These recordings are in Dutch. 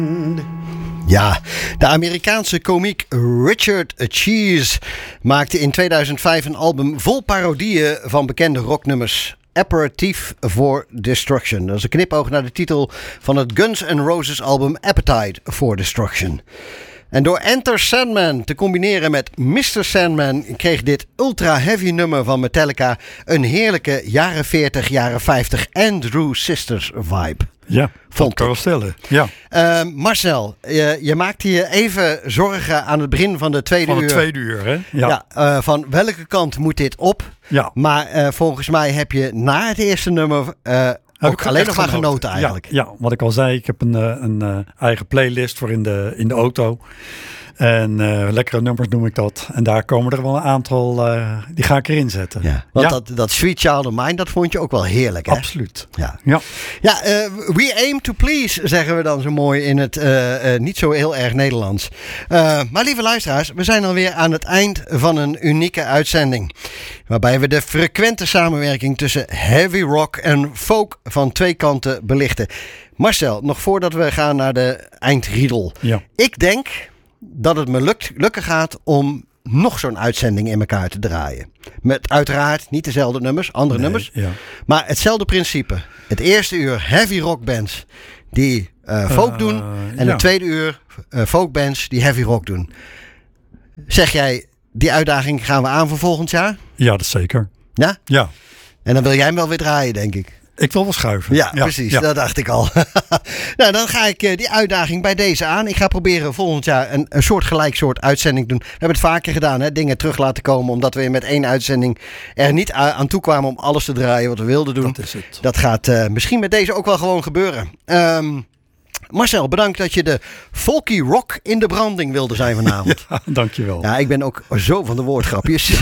Ja, de Amerikaanse komiek Richard Cheese maakte in 2005 een album vol parodieën van bekende rocknummers. Apparative for Destruction. Dat is een knipoog naar de titel van het Guns N' Roses album Appetite for Destruction. En door Enter Sandman te combineren met Mr. Sandman kreeg dit ultra-heavy nummer van Metallica een heerlijke jaren 40, jaren 50 Andrew Sisters vibe. Ja, vond ik wel stellen. Ja. Marcel, je maakte je even zorgen aan het begin van de tweede uur. Van het tweede uur, hè? Ja. Van welke kant moet dit op? Ja. Maar volgens mij heb je na het eerste nummer ook alleen nog maar genoten eigenlijk. Ja, wat ik al zei, ik heb een eigen playlist voor in de auto. En lekkere nummers noem ik dat. En daar komen er wel een aantal, die ga ik erin zetten. Ja, want dat Sweet Child of Mine, dat vond je ook wel heerlijk, hè? Absoluut. Ja, we aim to please, zeggen we dan zo mooi in het niet zo heel erg Nederlands. Maar lieve luisteraars, we zijn alweer aan het eind van een unieke uitzending. Waarbij we de frequente samenwerking tussen heavy rock en folk van twee kanten belichten. Marcel, nog voordat we gaan naar de eindriedel. Ja. Ik denk dat het me lukken gaat om nog zo'n uitzending in elkaar te draaien. Met uiteraard niet dezelfde nummers, andere nummers. Ja. Maar hetzelfde principe. Het eerste uur heavy rock bands die folk doen. En het tweede uur folk bands die heavy rock doen. Zeg jij, die uitdaging gaan we aan voor volgend jaar? Ja, dat zeker. Ja? Ja. En dan wil jij hem wel weer draaien, denk ik. Ik wil wel schuiven. Ja, precies. Ja. Dat dacht ik al. Nou, dan ga ik die uitdaging bij deze aan. Ik ga proberen volgend jaar een soort uitzending doen. We hebben het vaker gedaan, hè? Dingen terug laten komen. Omdat we met één uitzending er niet aan toe kwamen om alles te draaien wat we wilden doen. Dat is het. Dat gaat misschien met deze ook wel gewoon gebeuren. Marcel, bedankt dat je de folky rock in de branding wilde zijn vanavond. Ja, dankjewel. Ja, ik ben ook zo van de woordgrapjes.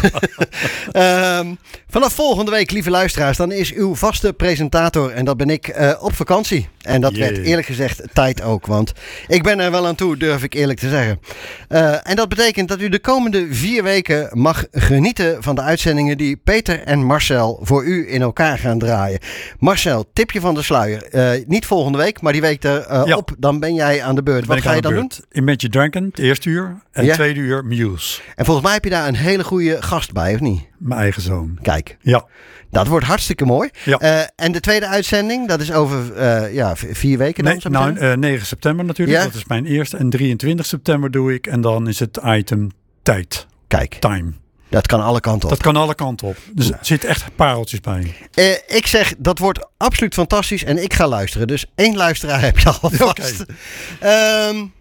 Vanaf volgende week, lieve luisteraars, dan is uw vaste presentator, en dat ben ik, op vakantie. En dat werd eerlijk gezegd tijd ook, want ik ben er wel aan toe, durf ik eerlijk te zeggen. En dat betekent dat u de komende 4 weken mag genieten van de uitzendingen die Peter en Marcel voor u in elkaar gaan draaien. Marcel, tipje van de sluier. Niet volgende week, maar die week erop, dan ben jij aan de beurt. Wat ga je dan doen? Imagine Dragon, het eerste uur. En het tweede uur Muse. En volgens mij heb je daar een hele goede gast bij, of niet? Mijn eigen zoon. Kijk. Ja. Dat wordt hartstikke mooi. Ja. En de tweede uitzending, dat is over 4 weken dan? 9 september natuurlijk. Ja? Dat is mijn eerste. En 23 september doe ik. En dan is het item tijd. Kijk. Time. Dat kan alle kanten op. Dat kan alle kanten op. Dus er zitten echt pareltjes bij. Ik zeg, dat wordt absoluut fantastisch. En ik ga luisteren. Dus 1 luisteraar heb je alvast. Okay.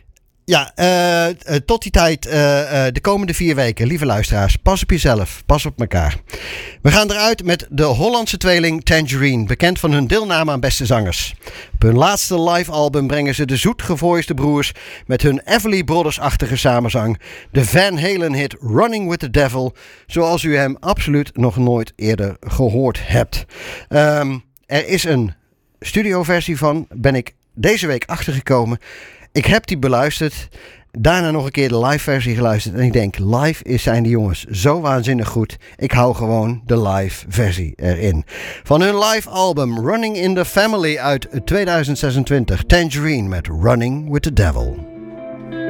Tot die tijd, de komende 4 weken, lieve luisteraars, pas op jezelf, pas op elkaar. We gaan eruit met de Hollandse tweeling Tangerine, bekend van hun deelname aan Beste Zangers. Op hun laatste live album brengen ze de zoetgevoiste broers met hun Everly Brothers-achtige samenzang, de Van Halen hit Running with the Devil, zoals u hem absoluut nog nooit eerder gehoord hebt. Er is een studioversie van, ben ik deze week achtergekomen. Ik heb die beluisterd. Daarna nog een keer de live versie geluisterd. En ik denk, live zijn die jongens zo waanzinnig goed. Ik hou gewoon de live versie erin. Van hun live album Running in the Family uit 2026. Tangerine met Running with the Devil.